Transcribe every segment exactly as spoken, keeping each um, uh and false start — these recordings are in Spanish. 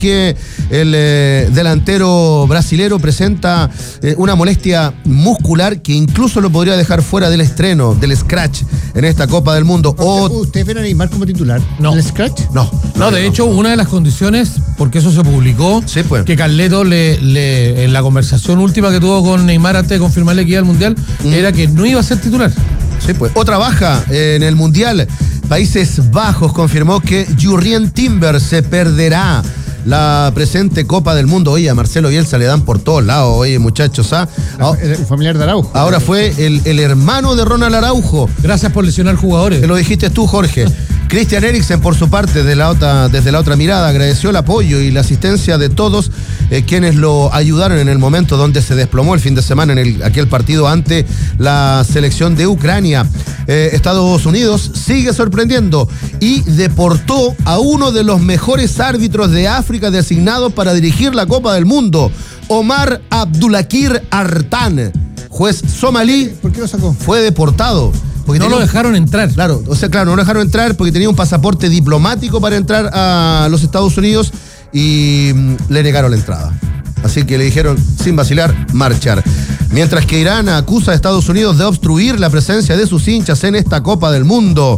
que el eh, delantero brasilero presenta eh, una molestia muscular que incluso lo podría dejar fuera del estreno, del scratch en esta Copa del Mundo. O, ¿Usted ven a Neymar como titular? No. ¿El scratch? No. No, de hecho, una de las condiciones, porque eso se publicó, sí, pues. que Carleto le, le, en la conversación última que tuvo con Neymar antes de confirmarle que iba al Mundial, mm. era que no iba a ser titular. Sí, pues. Otra baja eh, en el Mundial. Países Bajos confirmó que Jurrien Timber se perderá la presente Copa del Mundo. Oye, a Marcelo Bielsa le dan por todos lados, oye, muchachos. ¿ah? El familiar de Araujo. Ahora fue el, el hermano de Ronald Araujo. Gracias por lesionar jugadores. Te lo dijiste tú, Jorge. Christian Eriksen, por su parte, de la otra, desde la otra mirada, agradeció el apoyo y la asistencia de todos eh, quienes lo ayudaron en el momento donde se desplomó el fin de semana en el, aquel partido ante la selección de Ucrania. Eh, Estados Unidos sigue sorprendiendo y deportó a uno de los mejores árbitros de África designados para dirigir la Copa del Mundo, Omar Abdulakir Artan, juez somalí. ¿Por qué lo sacó? Fue deportado. Porque no lo dejaron entrar. Claro, o sea, claro, no lo dejaron entrar porque tenía un pasaporte diplomático para entrar a los Estados Unidos y mm, le negaron la entrada. Así que le dijeron, sin vacilar, marchar. Mientras que Irán acusa a Estados Unidos de obstruir la presencia de sus hinchas en esta Copa del Mundo.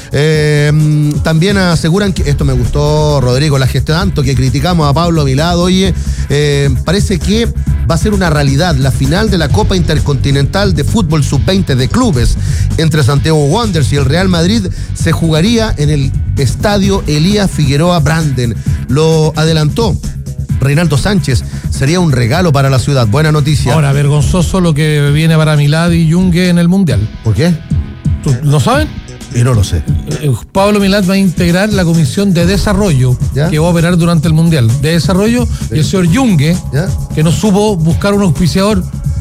Eh, también aseguran que, esto me gustó, Rodrigo, la gestión tanto que criticamos a Pablo Milad, oye, eh, parece que va a ser una realidad la final de la Copa Intercontinental de Fútbol sub veinte de clubes entre Santiago Wanderers y el Real Madrid se jugaría en el estadio Elías Figueroa Branden. Lo adelantó Reinaldo Sánchez. Sería un regalo para la ciudad. Buena noticia. Ahora, vergonzoso lo que viene para Milad y Junge en el Mundial. ¿Por qué? ¿Lo saben? Y no lo sé. Pablo Milad va a integrar la comisión de desarrollo, ¿ya?, que va a operar durante el Mundial. De desarrollo, sí. Y el señor Junge, ¿ya?, que no supo buscar un auspiciador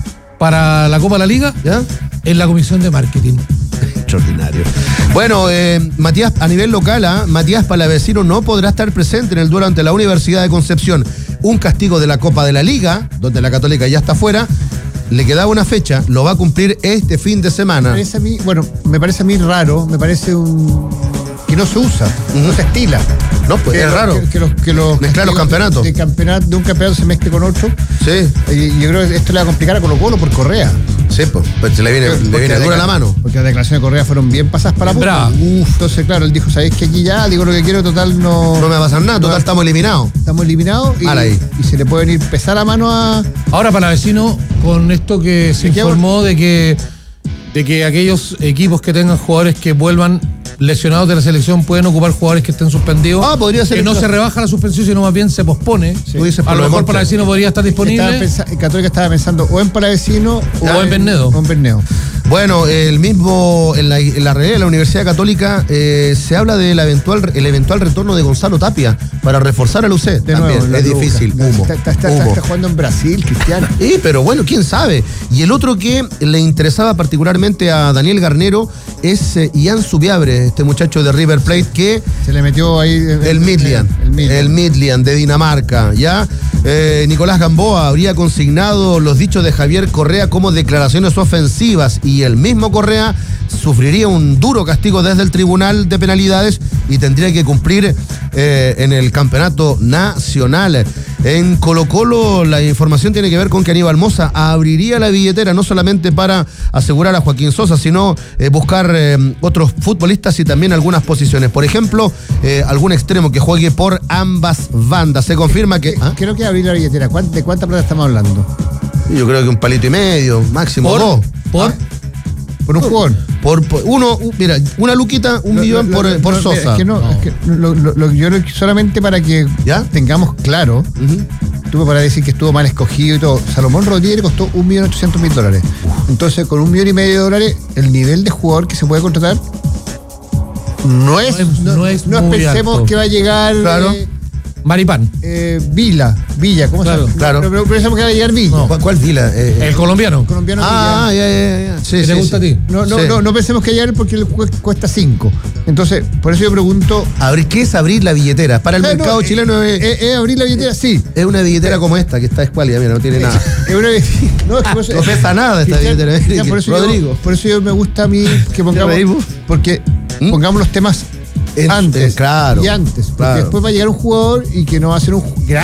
para la Copa de la Liga, ¿ya?, en la comisión de marketing. Extraordinario. Bueno, eh, Matías, a nivel local, ¿eh? Matías Palavecino no podrá estar presente en el duelo ante la Universidad de Concepción. Un castigo de la Copa de la Liga, donde la Católica ya está fuera. Le quedaba una fecha, lo va a cumplir este fin de semana. Me parece a mí, bueno, me parece a mí raro, me parece un que no se usa, uh-huh. no se estila. No, pues que es lo, raro. Que, que los, que los mezclar los campeonatos. De, campeonato. De un campeonato se mezcle con otro. Sí. Y yo creo que esto le va a complicar a Colo Colo por Correa. Sí, pues, pues se le viene, le viene dura la mano. Porque las declaraciones de Correa fueron bien pasadas para la Uf, entonces, claro, él dijo, ¿sabéis que aquí ya digo lo que quiero, total no... No me va a pasar nada, total no, estamos eliminados. Estamos eliminados y, y se le puede venir pesar la mano a... Ahora, Palavecino, con esto que se informó de que, de que aquellos equipos que tengan jugadores que vuelvan lesionados de la selección pueden ocupar jugadores que estén suspendidos. Ah, podría ser. Que no se rebaja la suspensión, sino más bien se pospone. Sí. A lo mejor Palavecino podría estar disponible. Pensa, Católica estaba pensando o en Palavecino o, o en Bernedo. O en Bernedo. Bueno, el mismo, en la, en la realidad de la Universidad Católica eh, se habla del eventual, el eventual retorno de Gonzalo Tapia para reforzar al U C. De También nuevo, es difícil. Humo, está, está, está, humo. está jugando en Brasil, Cristiano. Sí, pero bueno, quién sabe. Y el otro que le interesaba particularmente a Daniel Garnero es eh, Ian Subiabre, este muchacho de River Plate que... Se le metió ahí... El, el Midland. El Midland. El Midland de Dinamarca, ¿ya? Eh, Nicolás Gamboa habría consignado los dichos de Javier Correa como declaraciones ofensivas y el mismo Correa sufriría un duro castigo desde el Tribunal de Penalidades y tendría que cumplir eh, en el campeonato nacional. En Colo Colo la información tiene que ver con que Aníbal Mosa abriría la billetera no solamente para asegurar a Joaquín Sosa, sino eh, buscar eh, otros futbolistas y también algunas posiciones. Por ejemplo, eh, algún extremo que juegue por ambas bandas. Se confirma que... ¿Ah? Creo que abrir la billetera. ¿De cuánta plata estamos hablando? Yo creo que un palito y medio, máximo ¿Por? dos. ¿Por? ¿Ah? Por un jugador. Por, por uno, uh, mira, una luquita, un lo, millón lo, por, lo, por lo, Sosa. Es que no, no. Es que lo, lo, lo, yo solamente para que ¿ya? tengamos claro, uh-huh. tuve para decir que estuvo mal escogido y todo. Salomón Rodríguez costó un millón ochocientos mil dólares. Uh. Entonces, con un millón y medio de dólares, el nivel de jugador que se puede contratar no es, no, no, es no pensemos alto. Que va a llegar. Claro. Eh, Maripán. Eh, Vila, Villa, ¿cómo claro, se llama? Claro. Pero, pero pensamos que va a llegar Villa. No. ¿Cuál, ¿Cuál Vila? Eh, el colombiano. El colombiano ah, Villa. ya, ya, ya. Sí, ¿Qué sí, te gusta sí. a ti? No, no, sí. no, no pensemos que llegar porque le cuesta cinco. Entonces, por eso yo pregunto. Abrir, ¿qué es abrir la billetera? Para el no, mercado no, chileno es, es, es abrir la billetera, sí. Es una billetera como esta, que está escuálida, mira, no tiene nada. Es una no, es que eso, no pesa nada esta billetera. Ya, por eso Rodrigo. Yo, por eso yo me gusta a mí que pongamos. Porque ¿Mm? pongamos los temas En, antes. Eh, claro. Y antes. Porque claro. después va a llegar un jugador y que no va a ser un